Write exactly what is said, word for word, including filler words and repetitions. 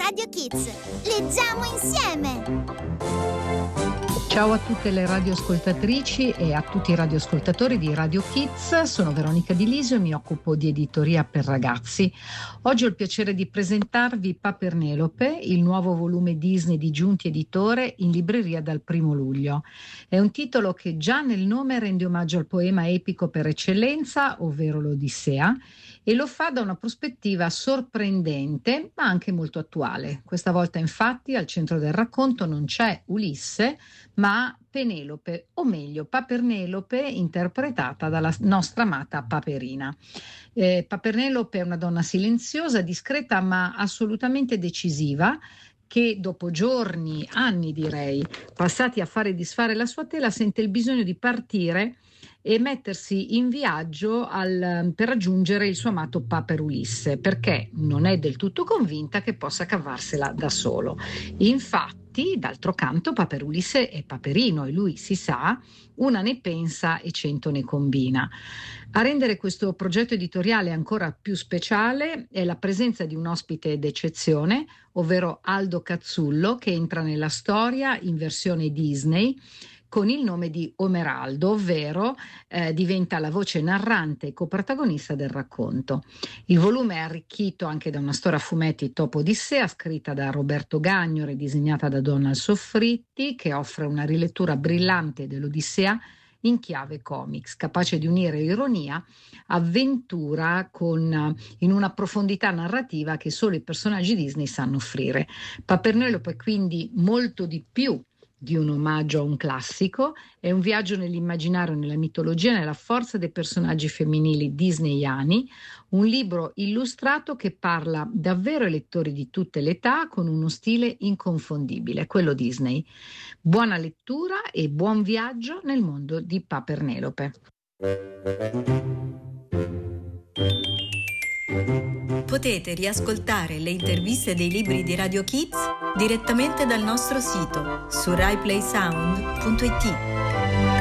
Radio Kids. Leggiamo insieme! Ciao a tutte le radioascoltatrici e a tutti i radioascoltatori di Radio Kids, sono Veronica Di Lisio e mi occupo di editoria per ragazzi. Oggi ho il piacere di presentarvi Papernelope, il nuovo volume Disney di Giunti Editore in libreria dal primo luglio. È un titolo che già nel nome rende omaggio al poema epico per eccellenza, ovvero l'Odissea, e lo fa da una prospettiva sorprendente ma anche molto attuale. Questa volta infatti al centro del racconto non c'è Ulisse, ma Penelope, o meglio Papernelope, interpretata dalla nostra amata Paperina. Eh, Papernelope è una donna silenziosa, discreta ma assolutamente decisiva, che dopo giorni, anni direi, passati a fare e disfare la sua tela, sente il bisogno di partire e mettersi in viaggio al, per raggiungere il suo amato Paper Ulisse, perché non è del tutto convinta che possa cavarsela da solo. Infatti, d'altro canto, Paper Ulisse è Paperino e lui, si sa, una ne pensa e cento ne combina. A rendere questo progetto editoriale ancora più speciale è la presenza di un ospite d'eccezione, ovvero Aldo Cazzullo, che entra nella storia in versione Disney con il nome di Omeraldo, ovvero eh, diventa la voce narrante e coprotagonista del racconto. Il volume è arricchito anche da una storia a fumetti Topo Odissea, scritta da Roberto Gagno e disegnata da Donald Soffritti, che offre una rilettura brillante dell'Odissea in chiave comics, capace di unire ironia, avventura con, in una profondità narrativa che solo i personaggi Disney sanno offrire. Papernelope è quindi molto di più di un omaggio a un classico, è un viaggio nell'immaginario, nella mitologia, nella forza dei personaggi femminili disneyani, un libro illustrato che parla davvero ai lettori di tutte le età con uno stile inconfondibile, quello Disney. Buona lettura e buon viaggio nel mondo di Papernelope. Potete riascoltare le interviste dei libri di Radio Kids direttamente dal nostro sito su rai play sound punto it.